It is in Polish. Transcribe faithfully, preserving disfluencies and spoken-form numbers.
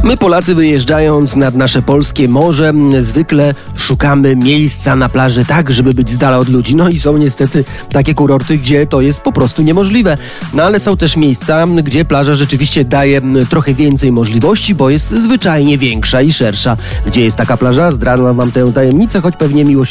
My Polacy, wyjeżdżając nad nasze polskie morze, zwykle szukamy miejsca na plaży tak, żeby być z dala od ludzi. No i są niestety takie kurorty, gdzie to jest po prostu niemożliwe. No ale są też miejsca, gdzie plaża rzeczywiście daje trochę więcej możliwości, bo jest zwyczajnie większa i szersza. Gdzie jest taka plaża? Zdradzam wam tę tajemnicę, choć pewnie miłość